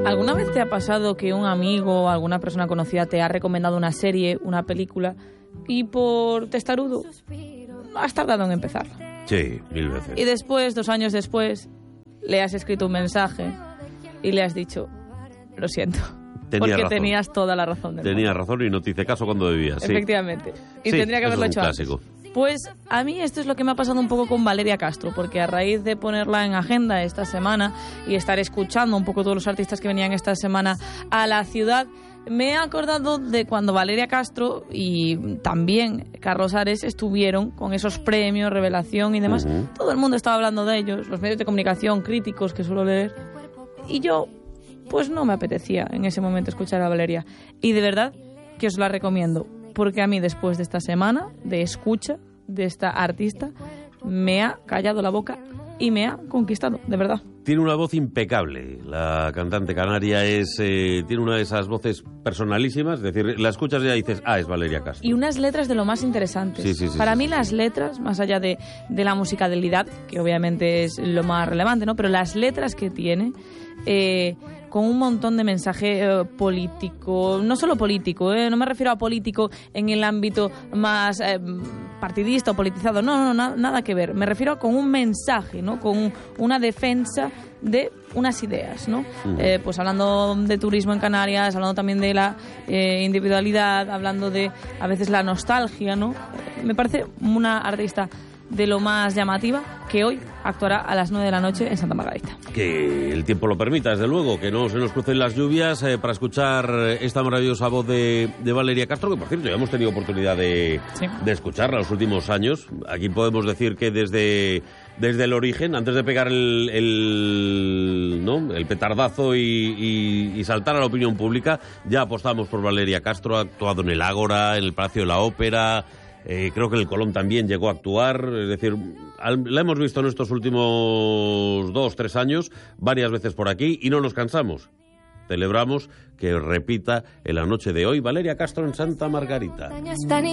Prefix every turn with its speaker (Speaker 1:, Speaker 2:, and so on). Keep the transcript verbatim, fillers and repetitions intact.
Speaker 1: ¿Alguna vez te ha pasado que un amigo o alguna persona conocida te ha recomendado una serie, una película, y por testarudo has tardado en empezar?
Speaker 2: Sí, mil veces.
Speaker 1: Y después, dos años después, le has escrito un mensaje y le has dicho, lo siento,
Speaker 2: Tenía
Speaker 1: porque
Speaker 2: razón.
Speaker 1: tenías toda la razón del
Speaker 2: Tenía
Speaker 1: mundo.
Speaker 2: razón y no te hice caso cuando debía, sí.
Speaker 1: Efectivamente. Y
Speaker 2: Sí,
Speaker 1: tendría que
Speaker 2: eso
Speaker 1: haberlo
Speaker 2: es un
Speaker 1: hecho
Speaker 2: clásico.
Speaker 1: antes. Pues a mí esto es lo que me ha pasado un poco con Valeria Castro, porque a raíz de ponerla en agenda esta semana y estar escuchando un poco todos los artistas que venían esta semana a la ciudad, me he acordado de cuando Valeria Castro y también Carlos Ares estuvieron con esos premios, Revelación y demás.
Speaker 2: Uh-huh.
Speaker 1: Todo el mundo estaba hablando de ellos, los medios de comunicación, críticos que suelo leer. Y yo, pues no me apetecía en ese momento escuchar a Valeria. Y de verdad que os la recomiendo, porque a mí después de esta semana de escucha de esta artista me ha callado la boca y me ha conquistado, de verdad.
Speaker 2: Tiene una voz impecable. La cantante canaria es eh, tiene una de esas voces personalísimas, es decir, la escuchas y ya dices, ah, es Valeria Castro.
Speaker 1: Y unas letras de lo más interesantes.
Speaker 2: Sí, sí, sí,
Speaker 1: Para
Speaker 2: sí,
Speaker 1: mí
Speaker 2: sí.
Speaker 1: las letras, más allá de, de la musicalidad, que obviamente es lo más relevante, ¿no? Pero las letras que tiene, eh, con un montón de mensaje eh, político, no solo político, eh, no me refiero a político en el ámbito más eh, partidista o politizado, no, no, no, nada que ver. Me refiero a con un mensaje, ¿no? Con un, una defensa de unas ideas, ¿no?
Speaker 2: Uh-huh.
Speaker 1: Eh, pues hablando de turismo en Canarias, hablando también de la eh, individualidad, hablando de a veces la nostalgia, ¿no? Eh, me parece una artista de lo más llamativa que hoy actuará a las nueve de la noche en Santa Margarita.
Speaker 2: Que el tiempo lo permita, desde luego, que no se nos crucen las lluvias eh, para escuchar esta maravillosa voz de, de Valeria Castro, que por cierto ya hemos tenido oportunidad de,
Speaker 1: Sí.
Speaker 2: de escucharla los últimos años. Aquí podemos decir que desde, desde el origen, antes de pegar el, el, ¿no? el petardazo y, y, y saltar a la opinión pública, ya apostamos por Valeria Castro. Ha actuado en el Ágora, en el Palacio de la Ópera. Eh, creo que el Colón también llegó a actuar, es decir, al, la hemos visto en estos últimos dos, tres años, varias veces por aquí y no nos cansamos. Celebramos que repita en la noche de hoy Valeria Castro en Santa Margarita.